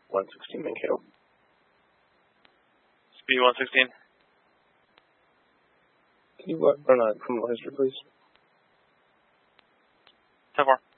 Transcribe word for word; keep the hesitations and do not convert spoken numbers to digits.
one sixteen Mankato. Speed one sixteen. Can you run a criminal history, please? ten four.